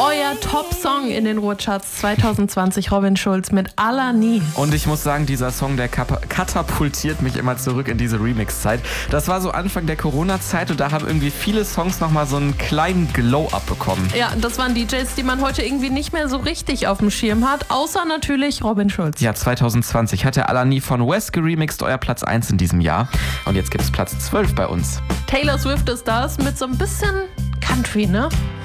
Euer Top-Song in den Ruhrcharts 2020, Robin Schulz mit Alani. Und ich muss sagen, dieser Song, der katapultiert mich immer zurück in diese Remix-Zeit. Das war so Anfang der Corona-Zeit und da haben irgendwie viele Songs nochmal so einen kleinen Glow-Up bekommen. Ja, das waren DJs, die man heute irgendwie nicht mehr so richtig auf dem Schirm hat, außer natürlich Robin Schulz. Ja, 2020 hat der Alani von West geremixed, euer Platz 1 in diesem Jahr. Und jetzt gibt es Platz 12 bei uns. Taylor Swift ist das mit so ein bisschen Country, ne?